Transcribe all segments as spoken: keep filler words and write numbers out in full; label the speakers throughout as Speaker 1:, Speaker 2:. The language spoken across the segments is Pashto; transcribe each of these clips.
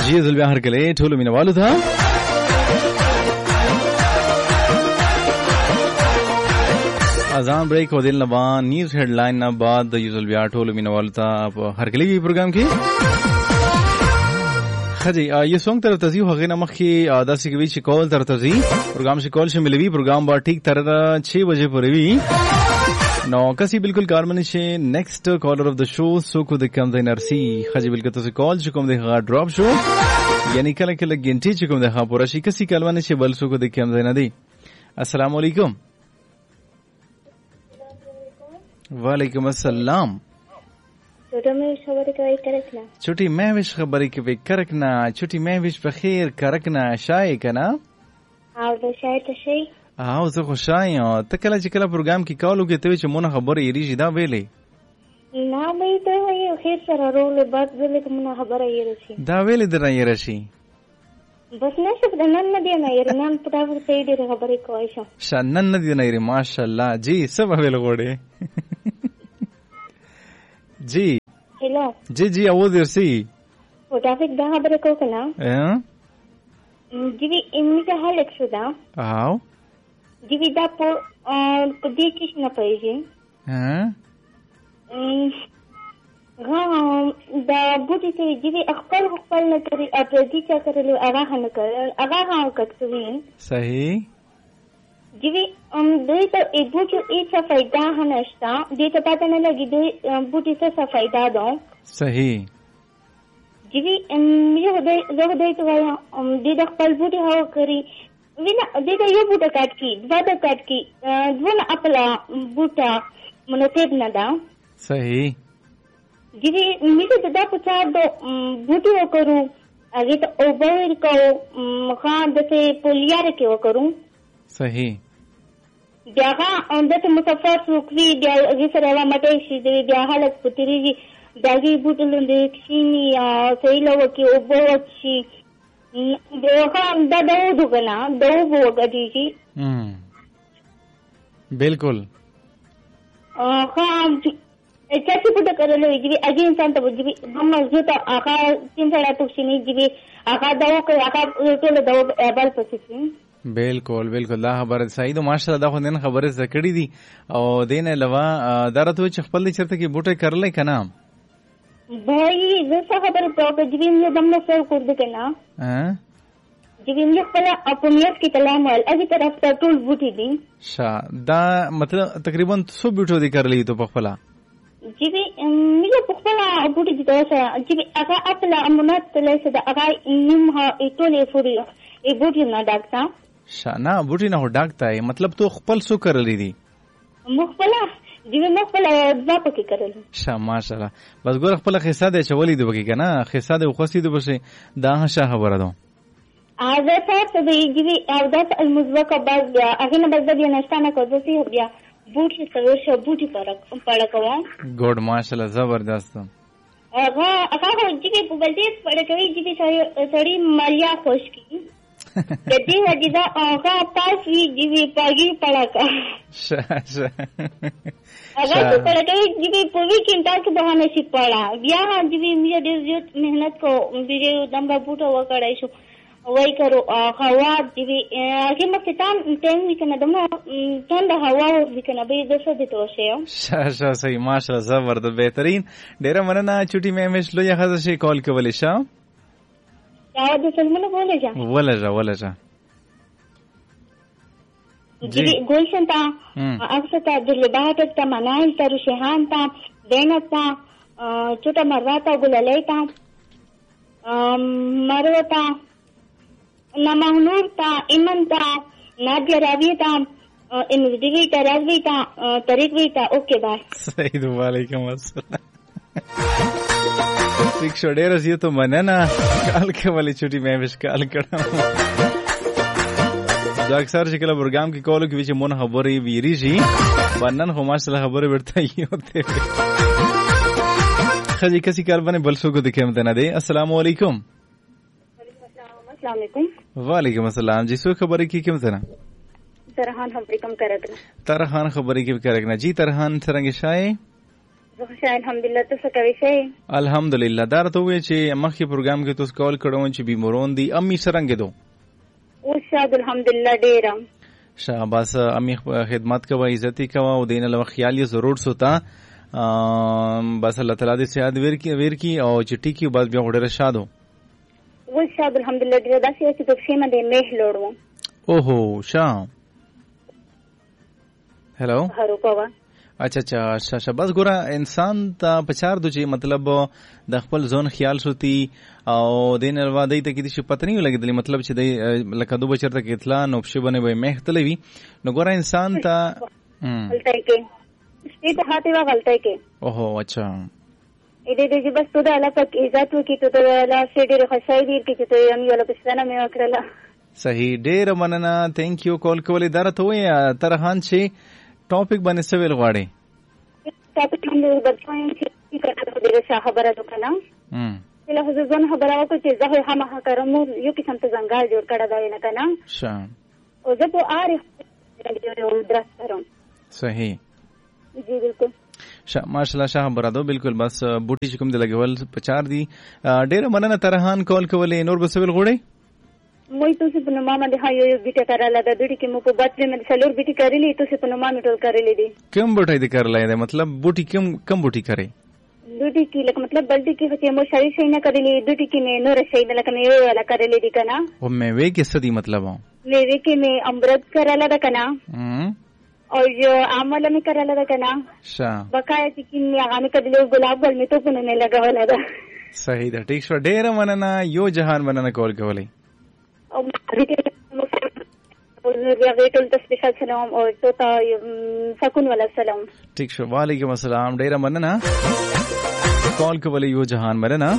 Speaker 1: جی زلبیا هر کله ټول مینوالو ته اذان بریک ودل نبا نیوز هډلاین نه بعد د زلبیا ټول مینوالو ته هر کله وی پروګرام کې خجی یہ سونگ طرف تزی هغه نه مخکې داسې کوي چې کول تر تزی پروګرام شي کول شي ملوي پروګرام با ټیک تر छह بجے پورې وی نو کسی بالکل کارمن شي نیکسٹ کالر اف د شو سو کو د کم د نرسي خجی بالکل تاسو کال چې کوم د ډراپ شو یعنی کله کله ګنټي چې کوم د ها پورا شي کسی کلمه نشي بل سو کو د کم د نه دی السلام علیکم وعلیکم السلام چھوٹی مہوش خبری کے پہ کرکنا چھوٹی مہوش په خیر کرکنا شای کنا
Speaker 2: او د شای ته شي
Speaker 1: او زه خو شای ته کله چې کله پروګرام کې کالو کې ته چې مونږ خبرې یریږي دا ویلې
Speaker 2: نه مې ته یو خیر سره رول بعد زه کوم خبره یریږي
Speaker 1: دا ویلې درنه یریږي
Speaker 2: بس نشه د نن نه دی نه یری نن په تاسو ته ډېر خبرې کوي شه
Speaker 1: شنن نه دی نه یری ماشاءالله جی سب ویل غوړې جی
Speaker 2: हेलो
Speaker 1: जी जी आवाज इरसी
Speaker 2: वो ट्रैफिक दा खबर को कना
Speaker 1: हां
Speaker 2: जीवी इनका हाल एक्सुदा
Speaker 1: आओ
Speaker 2: जीवी दा पो कदी किस ना पाइजे
Speaker 1: हां
Speaker 2: हां दा बुटी से जीवी अखबार अखबार न करी अपराधी क्या करे लो आगा हन कर आगा हां कतवी
Speaker 1: सही
Speaker 2: जीवी um دوی ته ایبوټو ایڅ فائدہ هنشتا دې ته پته نه لګي دوی بوټي څه فائدہ ده
Speaker 1: صحیح
Speaker 2: जीवी یو دې زه دې ته وایم دې د خپل بوټي هوا کوي وینا دې ته یو بوټه کټ کی دوا د کټ کی دونه خپل بوټه مناسب نه ده
Speaker 1: صحیح
Speaker 2: जीवी میته دا پچا د بوټي وکړو هغه ته اوبر کو مخا دته پولیار کې وکړو
Speaker 1: صحیح
Speaker 2: بیا اندته مسافر سوکوي بیا غسر را مټې شي بیا حالت پتريږي داګي بوتلون دې کینی صحیح لو کې او بوچي بیا هم دا دو غنا دو وګديږي
Speaker 1: هم بالکل
Speaker 2: اه هم چې څه پټ کړل ویږي اګه انسان ته وږي هم زه ته هغه تین سره توښینی جوي هغه دا وکړه هغه ټول دا ابل پسې
Speaker 1: بالکل بالکل دا خبره صحیح ده ماشاءالله دا خو نن خبره زکړې دي او دین علاوه درته چې خپل چرته کې بوټه کړلې کنه
Speaker 2: بھائی زه څه خبره پروګه جوین له دمنه سر کول دي کنه
Speaker 1: ها
Speaker 2: جوین له خپل اپمیت کې کلام ول اګه طرف ته ټول بوټي دي
Speaker 1: شا دا مطلب تقریبا څو بوټو دي کړلې ته په خپل
Speaker 2: جوی میله په خپل بوټي دي تاسو جوی هغه خپل امانت له څه دا هغه نیم ها ټولې فوري ای بوټي نه ډاکټر
Speaker 1: شانا بوټي نه ډاکټر مطلب تو خپل سو کړلې دي
Speaker 2: مخبل دیو مخبل ځا پکې کړل
Speaker 1: شا ماشاءالله بس ګور خپل خصه دې چولې دی وکي کنه خصه دې خوستې دی بس دا شه خبره ده
Speaker 2: اځه تاسو دې دیوی او د المزوقه باز هغه نه بس دې نشانه کوځي بیا بوټي سره شو بوټي پړک پړکوا
Speaker 1: ګډ ماشاءالله زبردست
Speaker 2: هغه هغه دې په بل دې پړکوي دې سړی مالیا خوش کی دې دې دا هغه تاسو دې پاګي پړکا
Speaker 1: شه شه
Speaker 2: هغه څه کوي چې په ویکینډ کې بهانه شي پړا بیا دې مې دې زیات مهنت کو دې دمبا بوټو وکړای شو وای کرو هوا دې هغه مته تان ټیم وکنه دمو څنګه هوا وکنه به د څه دې توشه
Speaker 1: شه شه صحیح ماشاءالله زبردست بهترین ډیره مننه چټي مې مش لوی هغه شي کال کولې شه
Speaker 2: دا د سلمونه بوله جا
Speaker 1: ولا جا ولا جا
Speaker 2: جی گلشن تا اکثر تا جلبات تا منائل تا روشیحان تا دینت تا چوٹا مروتا گللی تا مروتا نمہنور تا امن تا نادیا راوی تا امزدوی تا راوی تا طریقوی تا اوکے بای
Speaker 1: سعید علیکم السلام ٹھیک شو ډیر از ته مننه کال کولی چټي مې وش کال کړم دا اکثر چې کله پروګرام کې کولو کې چې مون خبرې ویری شي باندې خو ماشاءالله خبرې ورته یوته خدي کسي کار باندې بل څه کو دکې مته نه دی السلام علیکم
Speaker 2: السلام علیکم
Speaker 1: وعلیکم السلام جی سو خبرې کې کوم څه
Speaker 2: ترحان خبرې کوم کرګنه
Speaker 1: ترحان خبرې کې کرګنه جی ترحان څنګه شای
Speaker 2: زه الحمدلله تاسو کوي شي
Speaker 1: الحمدلله. دا راته وایي چې مخکې پروګرام کې تاسو کال کړو چې بیمارون دي امي سرنګ دو
Speaker 2: اوس الحمدلله ډیرم
Speaker 1: شاباس امي خدمت کوي عزت کوي او دین له خیال یې ضرور سوتا بس الله تعالی دې سیاد ور کی ور کی او چټی کی بعد بیا وړه شادو
Speaker 2: اوس الحمدلله ډیر داسې چې په سیمه دې مه لوړو
Speaker 1: اوهو شام هلو
Speaker 2: هرو پوا
Speaker 1: اچھا اچھا شاشه بس ګوره انسان ته پچار دو چې مطلب د خپل ځون خیال سوتی او دین الوا دای ته کې چې پته نه لګیدلی مطلب چې د لکه دو بچر ته اطلاع نوښه بنه وي مختلوي نو ګوره انسان ته
Speaker 2: غلطی کې سپیټ هاته وا غلطی کې
Speaker 1: اوهو اچھا
Speaker 2: اې دې دې بس ته د الله پاک عزت وکي ته د الله سړي رخصای دي کې ته یم یو لپسنه مې وکړه
Speaker 1: صحیح ډیر مننه ثانک یو کال کولې درته وې ترهان چې ټاپک باندې سویل غواړي
Speaker 2: ټاپک باندې بچایم چې کله د رسا خبره وکړه
Speaker 1: هم
Speaker 2: له ځون خبره وکړه چې زه هم هغه کارم یو قسم ته څنګه جوړ کړه دا نه کنه
Speaker 1: شام
Speaker 2: او زه په اړ یو درس کوم
Speaker 1: صحیح
Speaker 2: جی بالکل
Speaker 1: شا ماشاءالله شاه برادو بالکل بس بوټي کوم د لګول پچار دي ډیر مننه ترهان کال کولې نور بسویل غوړي
Speaker 2: موږ تاسو په نوما باندې هاي یو بیٹه کراله د دوی کې مو په باتره باندې سلور بیٹه کړلې تاسو په نوما میټول کړلې دي
Speaker 1: کوم بوټي دې کړلې ده مطلب بوټي کوم کوم بوټي کرے
Speaker 2: دوی کې لکه مطلب بلټي کې هته مو شای شای نه کړلې دوی کې نه نور شای نه لکه مې ولا کړلې دي کنه
Speaker 1: او مې وې کې سدي مطلب
Speaker 2: مې وې کې مې امرت کراله ده کنه او یو عمل مې کراله ده کنه شا بقایا چې کې هغه مې کړلې ګلاب ګل مې ته په نه لګاوله ده
Speaker 1: صحیح ده ټیک شو ډیر مننه یو جهان مننه کول کولې
Speaker 2: او ریټل ته سپیشل سلام او ته سکون ولا سلام
Speaker 1: ٹھیک شو وعلیکم السلام ډیر مننه کال کولې یو جهان مننه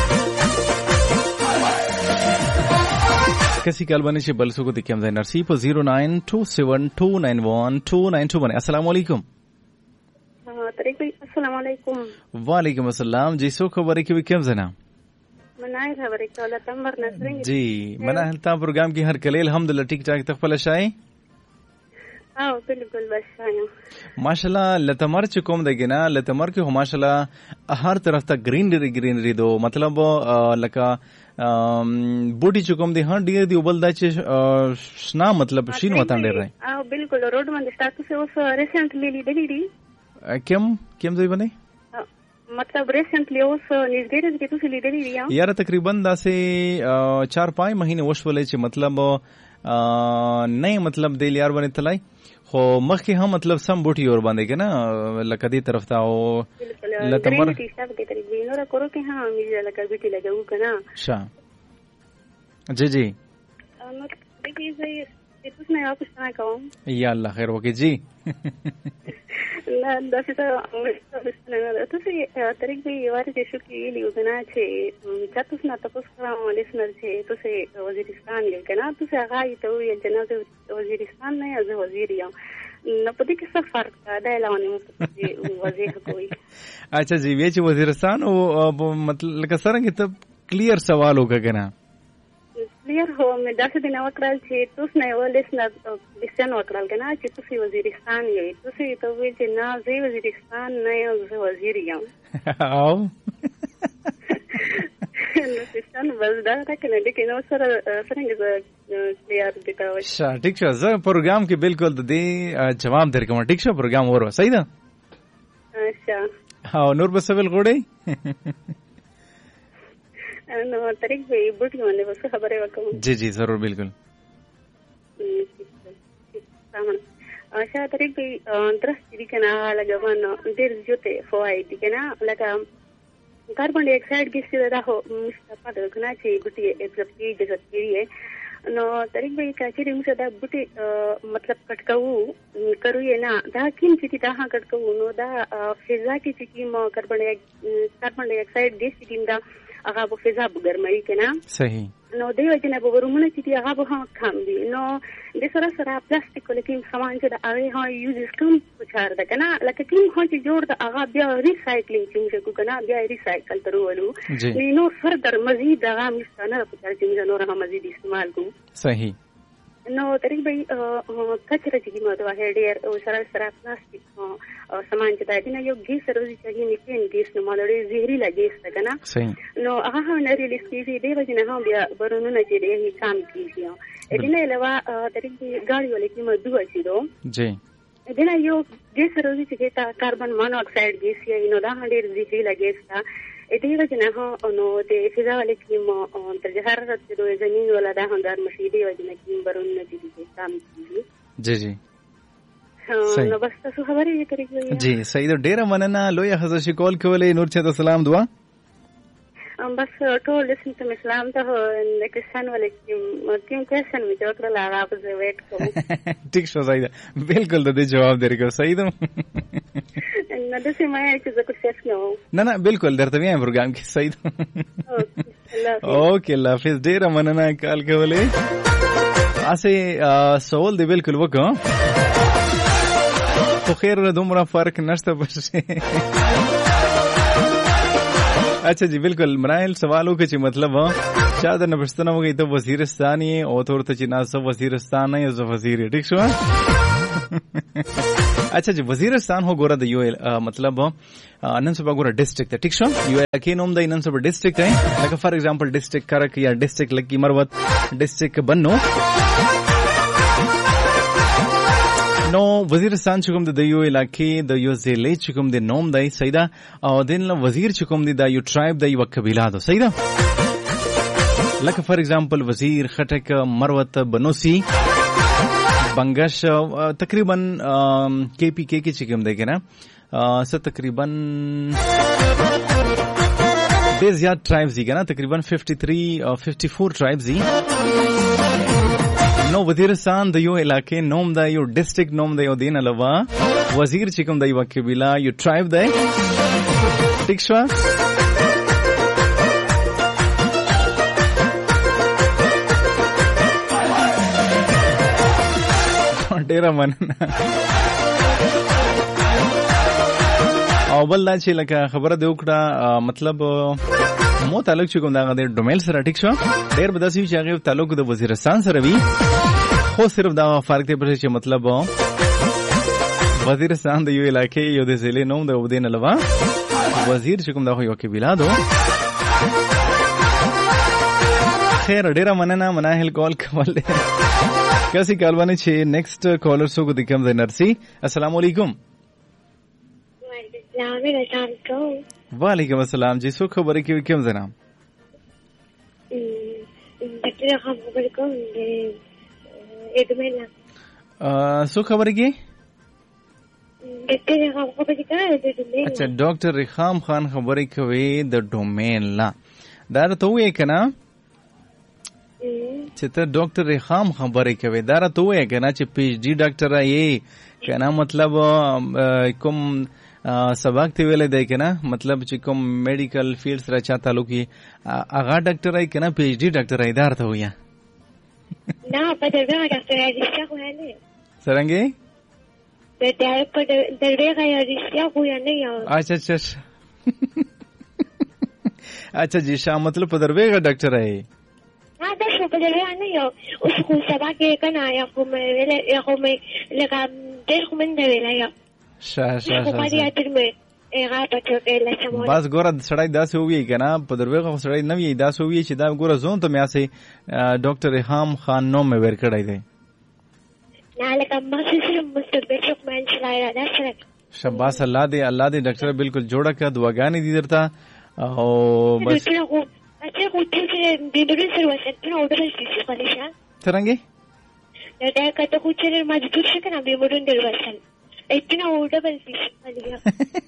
Speaker 1: کسی کال باندې چې بل سو کو دکم زای نرسی په zero nine two seven two nine one two nine two باندې السلام علیکم
Speaker 2: ها طریق السلام علیکم
Speaker 1: وعلیکم السلام جی سو خبرې کې کوم زنا
Speaker 2: منای خبرې کوله تمر نسرنګ
Speaker 1: جی منه تا پروګرام کې هر کله الحمدلله ټیک ټاک تخپل شای
Speaker 2: او بالکل بس شایم
Speaker 1: ماشاءالله لتمر چې کوم دګنا لتمر کې هم ماشاءالله هر طرف ته گرینری گرینری دو مطلب لکه بوټي چې کوم دی هر ډیر دی وبل دا چې شنا مطلب شین وطن ډیر راي
Speaker 2: او بالکل روډ باندې سٹاټس اوس ریسنټلی لیدلی دی
Speaker 1: کوم کوم ځای باندې
Speaker 2: مطلب ریسنټلی اوس نږدې دې تاسو لیدلی دی
Speaker 1: یاره تقریبا داسې چار پای مهینه وشولې چې مطلب نه مطلب د لیار باندې تلای خو مخکې هم مطلب سم بوټي اور باندې کنه لکه دې طرف ته او
Speaker 2: لتمر دې حساب دې ترې وینو را کورو کې ها مې لکه بیٹی لګاو کنه
Speaker 1: شا جی جی
Speaker 2: نو دې دې تاسو نه واپس نه کوم
Speaker 1: یا الله خیر وکي جی
Speaker 2: لا دا څه ته تاسو طریق به یوار دې شو کې لیدنه چې تاسو نه تاسو کوم لیسنر چې تاسو وزیرستان یې کنه تاسو هغه ته ویل چې وزیرستان نه یو وزیر یم نو په دې کې څه فرق دی لونه مو وزیر کوي
Speaker 1: اچھا جی وی چې وزیرستان او مطلب لکه څنګه ته کلیر سوال وکړه
Speaker 2: کلیر هو مې داسې دی نو کړل چې تاسو نه ولې نه دسن وکړل کنه چې تاسو وزیرستان یې تاسو ته ویل چې نه زه وزیرستان نه یم زه وزیر یم
Speaker 1: او
Speaker 2: نو څنګه بس دا راکنه دې کې نو سره څنګه کلیر دي تا وای
Speaker 1: شا ټیک شو زه پروګرام کې بالکل د دې جواب درکوم ټیک شو پروګرام ورو صحیح ده
Speaker 2: اچھا
Speaker 1: او نور بسویل غوړې
Speaker 2: نو طریق به بوټي باندې وسه خبره وکم
Speaker 1: جی جی ضرور بالکل
Speaker 2: سامان اچھا طریق به درس دې کنه لګوان ډېر زیاته فواید دي کنه لکه کاربن ډای اکساید ګیس دا هو مستفاده کنه چې بوټي ایکسپټي د ځکه نو طریق به کاچې موږ دا بوټي مطلب کټکاو کروي نه دا کیم چې دا ها کټکاو نو دا فضا کې چې کیم کاربن ډای کاربن ډای اکساید ګیس کیم دا هغه په فضا بګرمایي کنه
Speaker 1: صحیح
Speaker 2: نو دیو جنا به ورمونه چې هغه به هم کم دي نو د سره سره پلاستیک ولکه سامان چې د هغه ها یوز کوم پچار ده کنه لکه کوم هو چې جوړ د هغه بیا ریسایکلینګ چې کو کنه بیا ریسایکل ترولو نو فردر مزید هغه مستانه پچار چې نور هم مزید استعمال کو
Speaker 1: صحیح
Speaker 3: نو تقریبا کچره چې موضوع هي ډیر او سره سره پلاستیک سامان چې دا دینه یو ګیس روزي چې میتین ګیس نو مالړي زهري لګیس څنګه نو هغه هم نری لستی دی وجنه هم بیا برونونه چې دی کام کیږي اډینه لوا تقریبا ګاډي ولې کې مدو شي دو
Speaker 1: جی
Speaker 3: دینه یو ګیس روزي چې تا کاربن مونو اکساید ګیس یې نو دا هم ډیر زهري لګیس تا دې وجنه هو نو د فضا ولې کې مو درجه حرارت د زمين ولا دا هم در مشيدي وجنه کې برونونه دي کام کیږي
Speaker 1: جی جی
Speaker 3: نو بس تاسو خبرې کوي
Speaker 1: جی صحیح ده ډیره مننه لوی حضرت شي کول کولې نور چا سلام دعا
Speaker 3: بس ټول لسم ته اسلام ته لکسن ولیکم کوم کوېشن می جوړ کړل هغه په ویټ کوم
Speaker 1: ټیک شو صحیح ده بالکل د دې جواب درکو صحیح ده
Speaker 3: نه د سیمه چې زه کوشش کوم
Speaker 1: نه نه بالکل درته وایم پروګرام کې صحیح ده اوکې الله حافظ ډیره مننه کال کولې اسه سوال دی بالکل وکړه خو خیر دومره فرق نشته پښې اچھا جی بالکل مراحل سوالو کې چې مطلب چا د نبشتنه وګي ته وزیرستان یې او تورته چې ناسو وزیرستان نه یو وزیر ټیک شو اچھا جی وزیرستان هو ګوره د یو مطلب نن سبا ګوره ډیسټریکټ ټیک شو یو کې نوم د نن سبا ډیسټریکټ ہے لکه فار ایگزامپل ډیسټریکټ کرک یا ډیسټریکټ لکی مروت ډیسټریکټ بنو نو وزیرستان چې کوم د یو علاقې د یو ضلع چې کوم د نوم دی صحیح ده او دین وزیر چې کوم دی د یو ټرایب د یو قبیله ده صحیح ده لکه فار ایگزامپل وزیر خټک مروت بنوسی بنگش تقریبا کے پی کے کې چې کوم دی کنه څه تقریبا ډېر زیات ټرایبز دي کنه تقریبا تیپن او چون ټرایبز دي نو وزیرستان د یو علاقې نوم دا یو ډیسټریکټ نوم دا یو دین علاوه وزیر چې کوم د یو قبیله یو ټرایب دی ټیک شو ډیره مننه او بل دا چې لکه خبره دی وکړه مطلب مو تعلق چې کوم دا د ډومیل سره ټیک شو ډیر به داسې چې هغه تعلق د وزیرستان سره وي خو صرف دا فرق دی پر چې مطلب وزیرستان د یو علاقې یو د ضلع نوم د ودین علاوه وزیر چې کوم دا یو قبیله ده خیر ډیره مننه مناهل کال کول کسي کالونه چې نیکسٹ کالر سو کو دکم د نرسي السلام علیکم وعلیکم السلام جی سو خبره کې کوم جناب
Speaker 4: ډاکټر خام خبر کوم د اډمیلا
Speaker 1: سو خبره کې
Speaker 4: ډاکټر خام خبر کې د ډومین
Speaker 1: اچھا ډاکټر رخام خان خبره کوي د ډومین لا دا ته وې کنه چې ته ډاکټر رخام خبره کوي دا ته وې کنه چې پی ایچ ډی ډاکټر یې کنه مطلب کوم سبق ته ویل دی کنه مطلب چې کوم میډیکل فیلډ سره چا تعلق یې هغه ډاکټر ای کنه پی ایچ ډی ډاکټر ای دار ته ویا
Speaker 4: نه په دغه ډاکټر ای رښتیا خو نه
Speaker 1: څنګه
Speaker 4: د دې په دغه رښتیا خو نه یو
Speaker 1: اچھا اچھا اچھا جی شا مطلب په دغه ډاکټر ای
Speaker 4: نه دا شو په دغه نه یو اوس خو سبق یې کنه یا خو مې ویل یا خو مې لکه ډېر خو من دی ویل یا
Speaker 1: شا شا شا
Speaker 4: بس
Speaker 1: ګوره سړی داسې ووی کنه په دروغه سړی نه وی داسې ووی چې دا ګوره زون ته میاسه ډاکټر رحام خان نوم مې ور کړی دی
Speaker 4: نه لکه ما سره مستقبل شو من شلای را ده
Speaker 1: شاباس الله دې الله دې ډاکټر بالکل جوړه کړه دعاګانې دي درته او بس
Speaker 4: اچھا خو ته بیبرن سره وسته نو اورل شي خلیشه
Speaker 1: څنګه
Speaker 4: دا کته خو چې ما د څه کنه بیبرن در وسل اتنا اوډبل فیش خلیه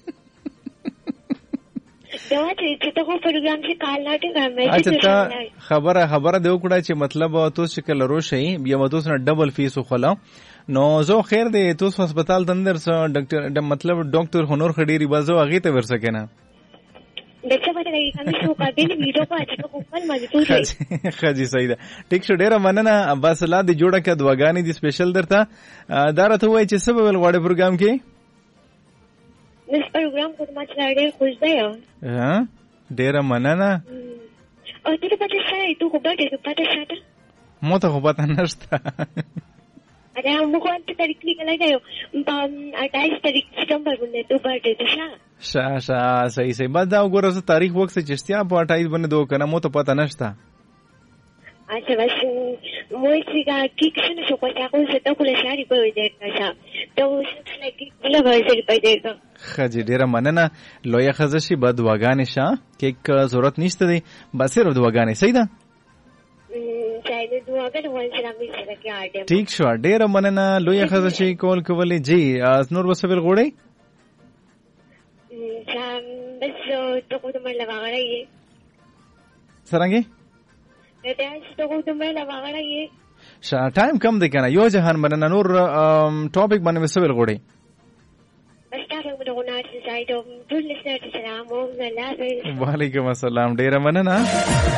Speaker 4: دا چې ته خو پروګرام کې کال لاټه غمې
Speaker 1: اچھا خبره خبره دی وکړه چې مطلب تاسو شکل روشي بیا تاسو نه ډبل فیس خلا نو زه خیر دی تاسو هسپتال تندر سره ډاکټر مطلب ډاکټر هنور خډيري بازو هغه ته ورسه کنه
Speaker 4: دغه په دغه کې شو قابل ویډیو په اچھا خو خپل مزه
Speaker 1: خاجي صحیح ده ټیک شو ډیره مننه عباس الله دی جوړه کړه دواګانی دی سپیشل درته دا راته وای چې سبب ول غواړي پروګرام کې
Speaker 4: نس پروګرام کو ما چې ډیر خوش دی
Speaker 1: ها ډیره مننه
Speaker 4: او ته په دې سره ته خو به دې په دې سره
Speaker 1: مو ته خو پته نشته.
Speaker 4: अरे हमको अंत तारीख निकला गयो अट्ठाईस तारीख सितंबर में तो बर्थडे था
Speaker 1: शा शा सही सही बस دا وګوره زه تاریخ وخت چې چستیا په अट्ठाईस باندې دوه کنه مو ته پته نشته.
Speaker 4: अच्छा बस موږ چې کی څنګه شو کوڅه کو څه ته کوله شاري په دې ښه ته اوس لکه بل ورځې په دې ښه
Speaker 1: خجی ډیره مننه لوی خزه شي بد واغانې شه کیک ضرورت نشته دی بس صرف دواګانې صحیح ده. ٹھیک شو ډیره مننه لوی خزه شي کول کولې جی نور وسویل غوړې
Speaker 4: بس ته کوم لواغړې
Speaker 1: سرانګي
Speaker 4: ته کوم لواغړې
Speaker 1: شا ټایم کم دی کنه یو جهان مننه نور ټاپک باندې وسویل غوړې
Speaker 4: بس تاسو موږ نه سایډو ټول نشته سلام او الله
Speaker 1: وعلیکم السلام ډیره مننه.